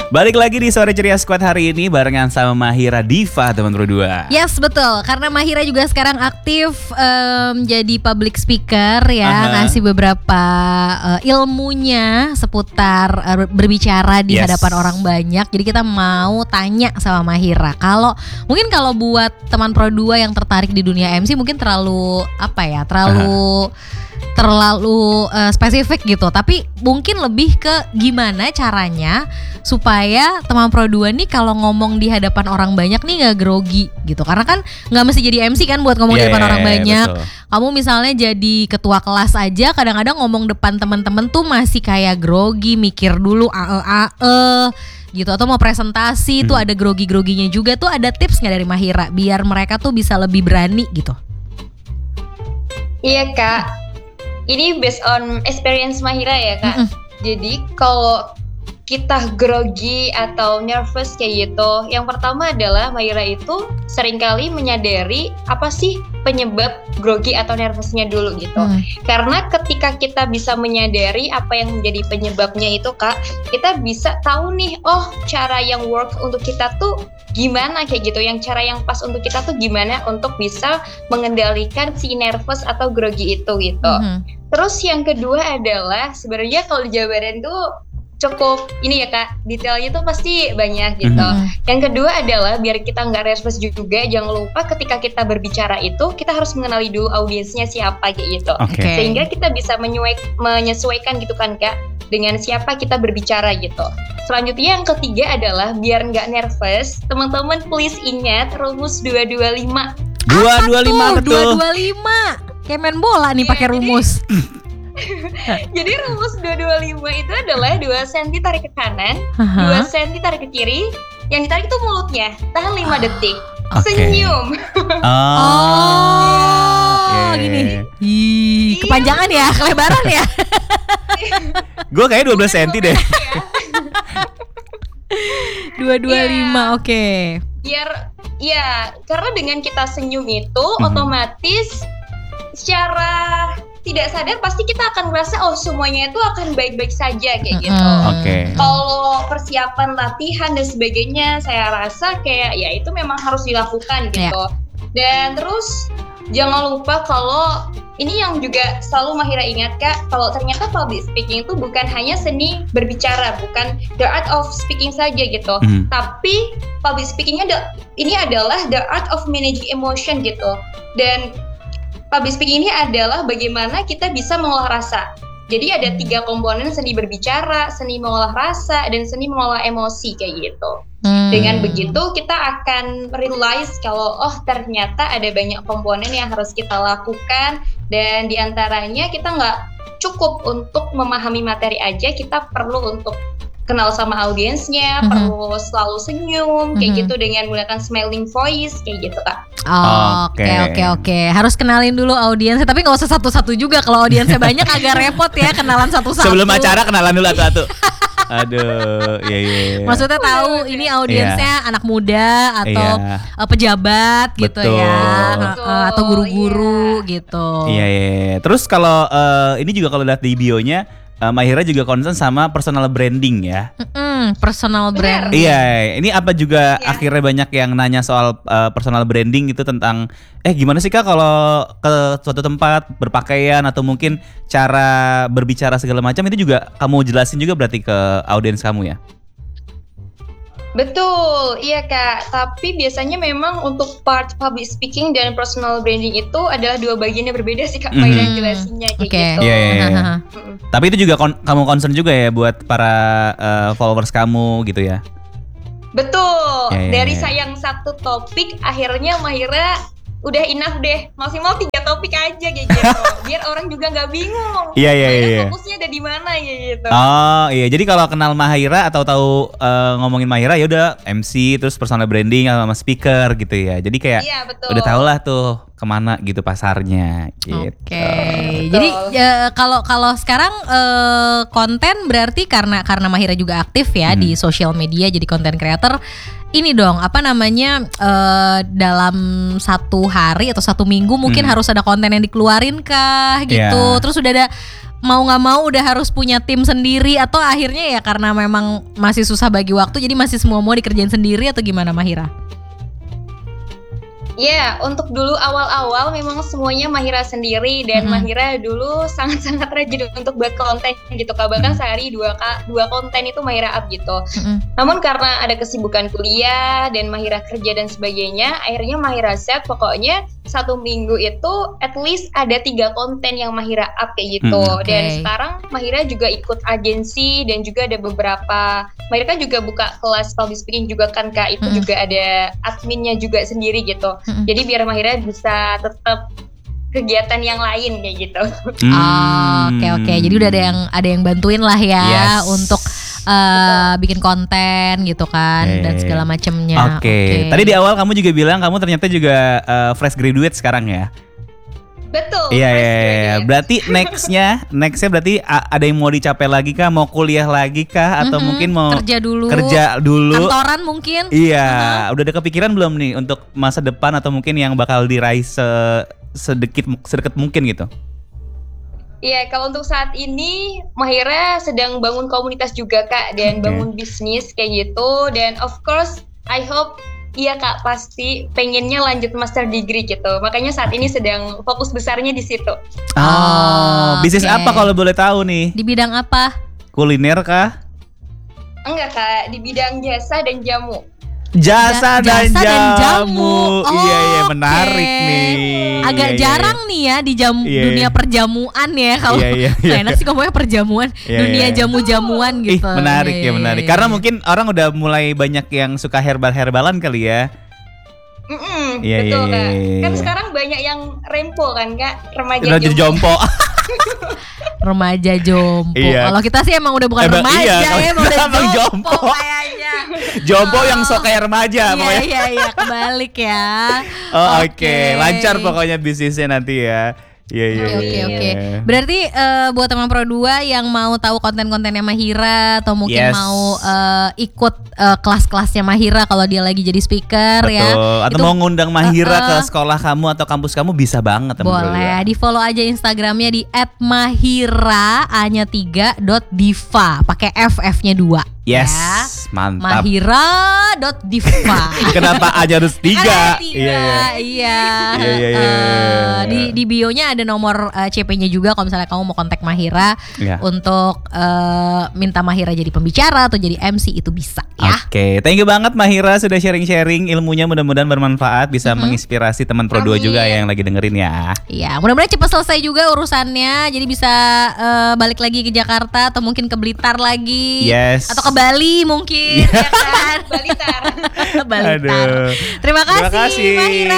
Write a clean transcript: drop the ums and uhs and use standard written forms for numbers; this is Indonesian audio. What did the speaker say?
Balik lagi di Sore Ceria Squad hari ini barengan sama Mahira Diva teman berdua. Yes, betul. Karena Mahira juga sekarang aktif jadi public speaker ya, ngasih beberapa ilmunya seputar berbicara di hadapan orang banyak. Jadi kita mau tanya sama Mahira. Mungkin kalau buat teman Pro 2 yang tertarik di dunia MC mungkin terlalu spesifik gitu. Tapi mungkin lebih ke gimana caranya supaya teman Pro 2 nih kalau ngomong di hadapan orang banyak nih gak grogi gitu. Karena kan gak mesti jadi MC kan buat ngomong di depan orang banyak. Betul. Kamu misalnya jadi ketua kelas aja kadang-kadang ngomong depan teman-teman tuh masih kayak grogi, mikir dulu gitu. Atau mau presentasi tuh ada grogi-groginya juga. Tuh ada tips gak dari Mahira biar mereka tuh bisa lebih berani gitu? Iya Kak, ini based on experience Mahira ya Kak. Jadi kalau kita grogi atau nervous kayak gitu, yang pertama adalah Mahira itu seringkali menyadari apa sih penyebab grogi atau nervousnya dulu gitu. Karena ketika kita bisa menyadari apa yang menjadi penyebabnya itu Kak, kita bisa tahu nih, oh cara yang work untuk kita tuh gimana kayak gitu, yang cara yang pas untuk kita tuh gimana untuk bisa mengendalikan si nervous atau grogi itu gitu. Terus yang kedua adalah sebenarnya kalau jawaban tuh cukup ini ya Kak, detailnya tuh pasti banyak gitu. Yang kedua adalah biar kita nggak nervous juga, jangan lupa ketika kita berbicara itu kita harus mengenali dulu audiensnya siapa kayak gitu. Sehingga kita bisa menyesuaikan gitu kan Kak dengan siapa kita berbicara gitu. Selanjutnya yang ketiga adalah biar nggak nervous, teman-teman please ingat rumus 225. 225 betul. 225. Kayak main bola nih pakai rumus. Jadi rumus 225 itu adalah 2 cm tarik ke kanan, 2 cm tarik ke kiri. Yang ditarik itu mulutnya, tahan 5 detik. Senyum. Gini. Kepanjangan ya, kelebaran ya. Gue kayaknya 12 cm deh. 225, oke. Biar ya, karena dengan kita senyum itu otomatis secara tidak sadar pasti kita akan merasa oh semuanya itu akan baik-baik saja kayak gitu. Kalau persiapan latihan dan sebagainya saya rasa kayak ya itu memang harus dilakukan gitu. Dan terus jangan lupa kalau ini yang juga selalu Mahira ingat Kak, kalau ternyata public speaking itu bukan hanya seni berbicara, bukan the art of speaking saja gitu. Tapi public speakingnya ini adalah the art of managing emotion gitu. Dan public speaking ini adalah bagaimana kita bisa mengolah rasa. Jadi ada 3 komponen, seni berbicara, seni mengolah rasa, dan seni mengolah emosi kayak gitu. Dengan begitu kita akan realize kalau oh ternyata ada banyak komponen yang harus kita lakukan. Dan diantaranya kita nggak cukup untuk memahami materi aja, kita perlu untuk kenal sama audiensnya, perlu selalu senyum kayak gitu dengan menggunakan smiling voice kayak gitu Kak. Oke. Harus kenalin dulu audiensnya, tapi nggak usah satu-satu juga. Kalau audiensnya banyak agak repot ya kenalan satu-satu. Sebelum acara kenalan dulu satu-satu. Aduh, iya. Maksudnya tahu ini audiensnya anak muda atau pejabat gitu ya, atau guru-guru gitu. Iya. Terus kalau ini juga kalau lihat di bio-nya Mahira juga concern sama personal branding ya. Personal branding. Iya, ini apa juga akhirnya banyak yang nanya soal personal branding gitu tentang gimana sih Kak kalau ke suatu tempat berpakaian atau mungkin cara berbicara segala macam itu juga kamu jelasin juga berarti ke audiens kamu ya? Betul, iya Kak. Tapi biasanya memang untuk part public speaking dan personal branding itu adalah 2 bagian yang berbeda sih Kak, Mahira jelasinnya kayak gitu. Iya. Tapi itu juga kamu concern juga ya buat para followers kamu gitu ya? Betul. Dari sayang satu topik akhirnya Mahira udah enough deh, maksimal 3 topik aja kayak gitu. Biar orang juga nggak bingung. Iya. Fokusnya ada di mana ya gitu. Oh iya, jadi kalau kenal Mahira atau tahu ngomongin Mahira ya udah MC terus personal branding sama speaker gitu ya. Jadi kayak udah tau lah tuh kemana gitu pasarnya gitu. Oke. Jadi kalau sekarang konten berarti karena Mahira juga aktif ya di sosial media jadi content creator. Ini dong apa namanya dalam satu hari atau satu minggu mungkin harus ada konten yang dikeluarin kah gitu. Terus udah ada mau nggak mau udah harus punya tim sendiri atau akhirnya ya karena memang masih susah bagi waktu jadi masih semua dikerjain sendiri atau gimana Mahira? Ya, untuk dulu awal-awal memang semuanya Mahira sendiri dan Mahira dulu sangat-sangat rajin untuk buat konten gitu Kak. Bahkan sehari dua konten itu Mahira up gitu. Namun karena ada kesibukan kuliah dan Mahira kerja dan sebagainya, akhirnya Mahira set pokoknya 1 minggu itu at least ada 3 konten yang Mahira up kayak gitu. Dan sekarang Mahira juga ikut agensi dan juga ada beberapa, Mahira kan juga buka kelas public speaking juga kan Kak, itu juga ada adminnya juga sendiri gitu. Jadi biar Mahira bisa tetap kegiatan yang lain kayak gitu. Oke. Jadi udah ada yang bantuin lah ya untuk bikin konten gitu kan dan segala macemnya. Oke. Tadi di awal kamu juga bilang kamu ternyata juga fresh graduate sekarang ya. Betul. Iya. Berarti nextnya berarti ada yang mau dicapai lagi kah? Mau kuliah lagi kah? Atau mungkin mau kerja dulu. Kantoran mungkin. Iya. Udah ada kepikiran belum nih untuk masa depan atau mungkin yang bakal diraih sedekat mungkin gitu? Iya, kalau untuk saat ini Mahira sedang bangun komunitas juga Kak dan bangun bisnis kayak gitu dan of course I hope iya Kak, pasti pengennya lanjut master degree gitu. Makanya saat ini sedang fokus besarnya di situ. Bisnis apa kalau boleh tahu nih? Di bidang apa? Kuliner kah? Enggak Kak, di bidang jasa dan jamu. Jasa dan jamu. Iya, menarik nih. Agak jarang nih ya di dunia perjamuan ya kalau enak sih ngomongnya perjamuan, dunia jamu-jamuan gitu. Menarik menarik. Karena mungkin orang udah mulai banyak yang suka herbal-herbalan kali ya. Betul Kak. Kan sekarang banyak yang rempo kan Kak, remaja jompo. Remaja jompo. Kalau kita sih emang udah bukan remaja emang udah jompo kayaknya. Jompo yang sok kayak remaja pokoknya. Iya, kebalik ya. Oke. Lancar pokoknya bisnisnya nanti ya. Iya. Berarti buat teman Pro 2 yang mau tahu konten-kontennya Mahira atau mungkin mau ikut kelas-kelasnya Mahira kalau dia lagi jadi speaker. Betul. Ya. Atau mau ngundang Mahira ke sekolah kamu atau kampus kamu bisa banget teman Pro 2. Boleh, di-follow aja Instagramnya di @mahira_diva pakai F-nya 2. Yes, ya. Mantap. Mahira.diva. Kenapa aja harus 3? Iya. Di bio-nya ada nomor CP-nya juga kalau misalnya kamu mau kontak Mahira untuk minta Mahira jadi pembicara atau jadi MC itu bisa ya. Oke, thank you banget Mahira sudah sharing-sharing ilmunya, mudah-mudahan bermanfaat bisa menginspirasi teman Pro 2 juga yang lagi dengerin ya. Iya, mudah-mudahan cepat selesai juga urusannya jadi bisa balik lagi ke Jakarta atau mungkin ke Blitar lagi. Yes. Atau ke Bali mungkin ya kan. Balitar. Terima kasih Mahira.